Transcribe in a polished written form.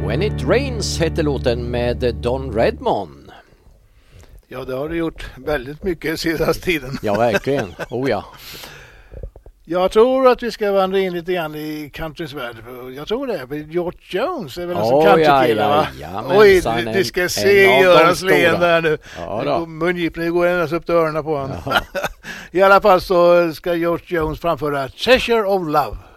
When It Rains heter låten med Don Redman. Ja, det har du gjort väldigt mycket senaste tiden. Ja, verkligen. Oh ja. Jag tror att vi ska vandra in lite grann i countrys värld. Jag tror det. George Jones är väl en sån countrykille, va? Oj, du ska se Görans leende där nu. Ja, mungiporna går endast upp till öronen på honom. I alla fall så ska George Jones framföra Treasure of Love.